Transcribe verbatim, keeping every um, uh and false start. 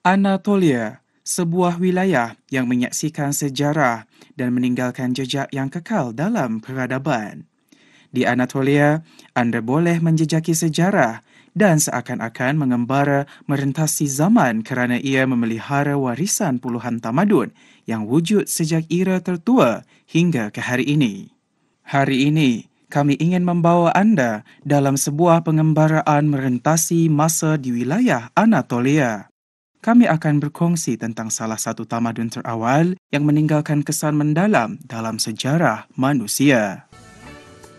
Anatolia, sebuah wilayah yang menyaksikan sejarah dan meninggalkan jejak yang kekal dalam peradaban. Di Anatolia, anda boleh menjejaki sejarah dan seakan-akan mengembara merentasi zaman kerana ia memelihara warisan puluhan tamadun yang wujud sejak era tertua hingga ke hari ini. Hari ini, kami ingin membawa anda dalam sebuah pengembaraan merentasi masa di wilayah Anatolia. Kami akan berkongsi tentang salah satu tamadun terawal yang meninggalkan kesan mendalam dalam sejarah manusia.